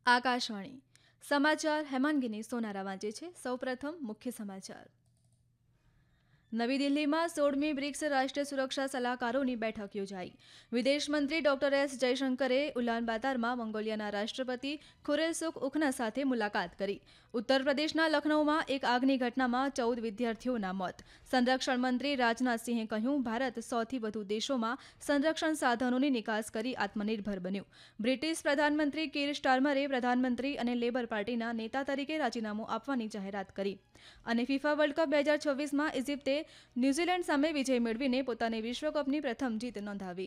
આકાશવાણી સમાચાર હેમાંગીની સોનારા વાંચે છે. સૌપ્રથમ મુખ્ય સમાચાર. નવી દિલ્હીમાં 16મી બ્રિક્સ રાષ્ટ્રીય સુરક્ષા સલાહકારોની બેઠક યોજાઈ. વિદેશ મંત્રી ડોક્ટર એસ જયશંકરે ઉલાનબાતારમાં મંગોલિયાના રાષ્ટ્રપતિ ખુરેલસુખ ઉખના સાથે મુલાકાત કરી. ઉત્તર પ્રદેશના લખનૌમાં એક આગની ઘટનામાં 14 વિદ્યાર્થીઓના મોત. સંરક્ષણ મંત્રી રાજનાથસિંહે કહ્યું, ભારત 100થી વધુ દેશોમાં સંરક્ષણ સાધનોની નિકાસ કરી આત્મનિર્ભર બન્યું. બ્રિટિશ પ્રધાનમંત્રી કીર સ્ટારમરે પ્રધાનમંત્રી અને લેબર પાર્ટીના નેતા તરીકે રાજીનામું આપવાની જાહેરાત કરી. અને ફિફા વર્લ્ડ કપ 2026માં ઇજિપ્તે ન્યૂઝીલેન્ડ સામે વિજય મેળવીને પોતાની વિશ્વકપની પ્રથમ જીત નોંધાવી.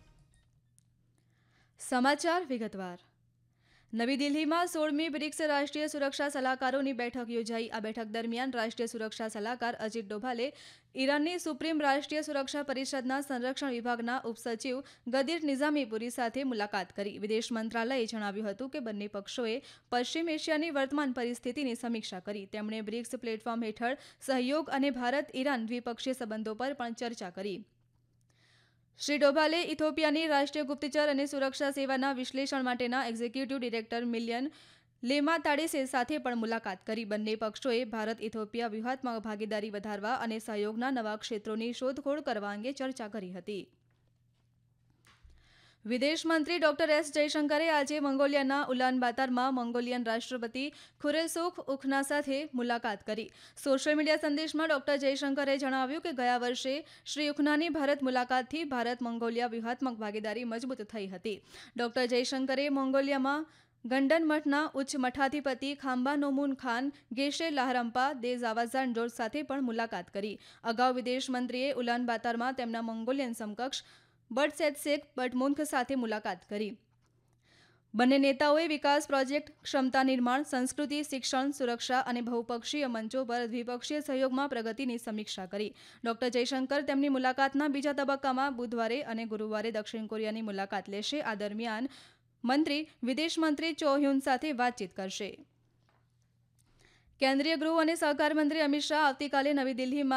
સમાચાર વિગતવાર. નવી દિલ્હીમાં 16મી બ્રિક્સ રાષ્ટ્રીય સુરક્ષા સલાહકારોની બેઠક યોજાઈ. આ બેઠક દરમિયાન રાષ્ટ્રીય સુરક્ષા સલાહકાર અજીત ડોભાલે ઈરાનની સુપ્રીમ રાષ્ટ્રીય સુરક્ષા પરિષદના સંરક્ષણ વિભાગના ઉપસચિવ ગદીર નિઝામીપુરી સાથે મુલાકાત કરી. વિદેશ મંત્રાલયે જણાવ્યું હતું કે બંને પક્ષોએ પશ્ચિમ એશિયાની વર્તમાન પરિસ્થિતિની સમીક્ષા કરી. તેમણે બ્રિક્સ પ્લેટફોર્મ હેઠળ સહયોગ અને ભારત-ઈરાન દ્વિપક્ષીય સંબંધો પર પણ ચર્ચા કરી. શ્રી ડોભાલે ઇથોપિયાની રાષ્ટ્રીય ગુપ્તચર અને સુરક્ષા સેવાના વિશ્લેષણ માટેના એક્ઝિક્યુટિવ ડિરેક્ટર મિલિયન લેમાતાડેસે સાથે પણ મુલાકાત કરી. બંને પક્ષોએ ભારત-ઇથોપિયા વ્યૂહાત્મક ભાગીદારી વધારવા અને સહયોગના નવા ક્ષેત્રોની શોધખોળ કરવા અંગે ચર્ચા કરી હતી. વિદેશ મંત્રી ડોક્ટર એસ જયશંકરે આજે મંગોલિયાના ઉલાનબાતારમાં મંગોલિયન રાષ્ટ્રપતિ ખુરેલસુખ ઉખના સાથે મુલાકાત કરી. સોશિયલ મીડિયા સંદેશમાં ડોક્ટર જયશંકરે જણાવ્યું કે ગયા વર્ષે શ્રી ઉખનાની ભારત મુલાકાતથી ભારત-મંગોલિયા વ્યૂહાત્મક ભાગીદારી મજબૂત થઈ હતી. ડોક્ટર જયશંકરે મંગોલિયામાં ગંડન મઠના ઉચ્ચ મઠાધિપતિ ખામ્બાનોમુન ખાન ગેશે લાહરમ્પા દે ઝાવાઝાન જોર્જ સાથે પણ મુલાકાત કરી. અગાઉ વિદેશ મંત્રીએ ઉલાનબાતારમાં તેમના મંગોલિયન સમકક્ષ બર્ટસેત્સેક બર્ટમુન્ખ સાથે મુલાકાત કરી. બંને નેતાઓએ વિકાસ પ્રોજેક્ટ, ક્ષમતા નિર્માણ, સંસ્કૃતિ, શિક્ષણ, સુરક્ષા અને બહુપક્ષીય મંચો પર દ્વિપક્ષીય સહયોગમાં પ્રગતિની સમીક્ષા કરી. ડોક્ટર જયશંકર તેમની મુલાકાતના બીજા તબક્કામાં બુધવારે અને ગુરુવારે દક્ષિણ કોરિયાની મુલાકાત લેશે. આ દરમિયાન મંત્રી વિદેશ મંત્રી ચો હ્યુન સાથે વાતચીત કરશે. કેન્દ્રીય ગૃહ અને સહકાર મંત્રી અમિત શાહ આવતીકાલે નવી દિલ્હીમાં